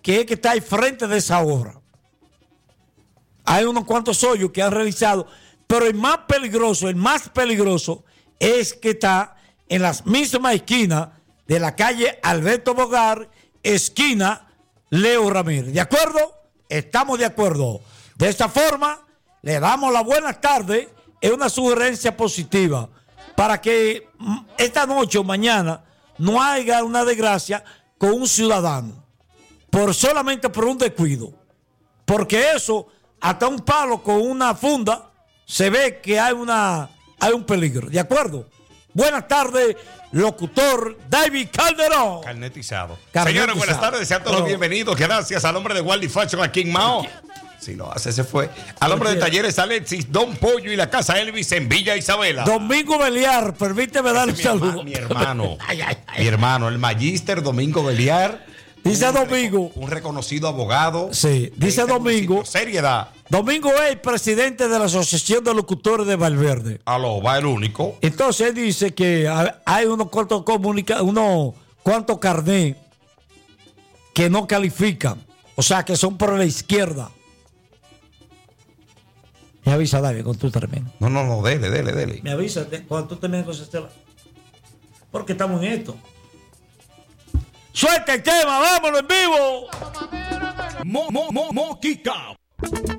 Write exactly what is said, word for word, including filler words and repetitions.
que es que está al frente de esa obra. Hay unos cuantos hoyos que han realizado, pero el más peligroso, el más peligroso es que está en las mismas esquinas de la calle Alberto Bogar, esquina Leo Ramírez. ¿De acuerdo? Estamos de acuerdo. De esta forma, le damos la buena tarde. Es una sugerencia positiva para que esta noche o mañana no haya una desgracia con un ciudadano, por solamente por un descuido. Porque eso, hasta un palo con una funda, se ve que hay, una, hay un peligro. ¿De acuerdo? Buenas tardes, locutor David Calderón. Carnetizado. Carnetizado. Señores, buenas tardes, sean todos Pero, bienvenidos. Gracias al hombre de Wally Fashion aquí en Mao. Si lo hace, se fue. Al hombre de Talleres Alexis, Don Pollo y la Casa Elvis en Villa Isabela. Domingo Beliar, permíteme darle un mi saludo. Herma, mi hermano, ay, ay, ay. mi hermano, el Magíster Domingo Beliar. Dice un Domingo. Reco, un reconocido abogado. Sí, dice Domingo. Seriedad. Domingo es el presidente de la Asociación de Locutores de Valverde. Aló, va el único. Entonces él dice que hay unos cuantos comunica, unos cuantos carnés que no califican, o sea que son por la izquierda. Me avisa, David, cuando tú termines. No, no, no, dele, dele, dele. Me avisa cuando tú termines con Estela. Porque estamos en esto. Suelta el tema, vámonos en vivo. Mo, mo, mo, Moquica.